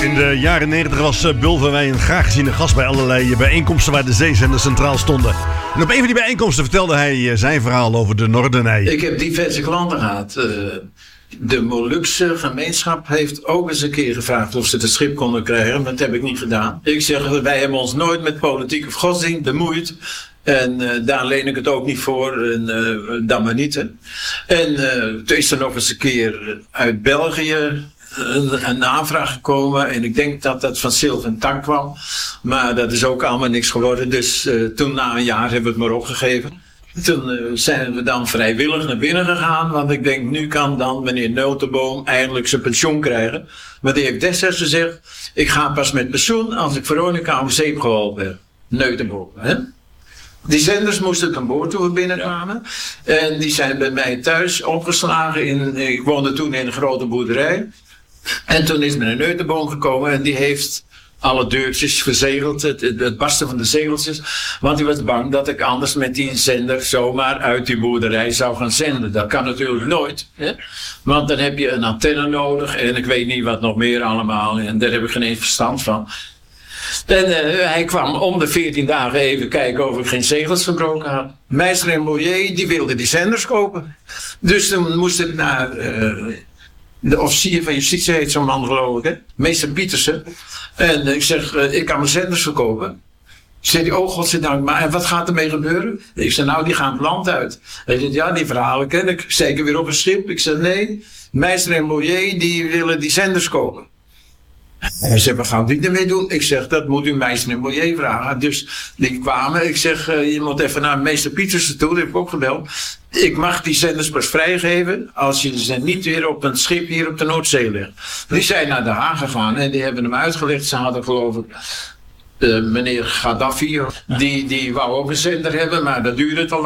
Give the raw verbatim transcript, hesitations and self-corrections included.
In de jaren negentig was uh, Bul van Wij een graag geziene gast bij allerlei bijeenkomsten waar de zeezenders centraal stonden. En op een van die bijeenkomsten vertelde hij uh, zijn verhaal over de Noorderij. Ik heb diverse klanten gehad. Uh, de Molukse gemeenschap heeft ook eens een keer gevraagd of ze het schip konden krijgen. Maar dat heb ik niet gedaan. Ik zeg, wij hebben ons nooit met politiek of godsdienst bemoeid. En uh, daar leen ik het ook niet voor. En uh, dan maar niet. Hè. En uh, toen is er nog eens een keer uit België een, een aanvraag gekomen. En ik denk dat dat van Sylvain Tank kwam. Maar dat is ook allemaal niks geworden. Dus uh, toen na een jaar hebben we het maar opgegeven. Toen uh, zijn we dan vrijwillig naar binnen gegaan. Want ik denk, nu kan dan meneer Notenboom eindelijk zijn pensioen krijgen. Maar die heeft destijds gezegd, ik ga pas met pensioen als ik Veronica om zeep geholpen heb. Notenboom, hè? Die zenders moesten ten boord toen we binnenkwamen. En die zijn bij mij thuis opgeslagen. In, ik woonde toen in een grote boerderij. En toen is meneer Neutenboom gekomen en die heeft alle deurtjes verzegeld, het, het, het barsten van de zegeltjes. Want hij was bang dat ik anders met die zender zomaar uit die boerderij zou gaan zenden. Dat kan natuurlijk nooit. Hè? Want dan heb je een antenne nodig en ik weet niet wat nog meer allemaal. En daar heb ik geen eens verstand van. En uh, hij kwam om de veertien dagen even kijken of ik geen zegels verbroken had. Meester en Moyer, die wilden die zenders kopen. Dus toen moest ik naar uh, de officier van justitie, heet zo'n man geloof ik, hè? Meester Pietersen. En uh, ik zeg, uh, ik kan mijn zenders verkopen. Zei hij, oh godzijdank, maar en wat gaat ermee gebeuren? Ik zei, nou die gaan het land uit. Hij zei, ja die verhalen ken ik. Zeker weer op een schip. Ik zei, nee, Meester en Moyer, die willen die zenders kopen. Hij zei, wat gaan die ermee doen? Ik zeg, dat moet u Meester en Moyer vragen. Dus die kwamen. Ik zeg, uh, je moet even naar meester Pietersen toe. Dat heb ik ook gebeld. Ik mag die zenders pas vrijgeven als je ze niet weer op een schip hier op de Noordzee legt. Die zijn naar Den Haag gegaan en die hebben hem uitgelegd. Ze hadden geloof ik uh, meneer Gaddafi, die, die wou ook een zender hebben, maar dat duurde te lang.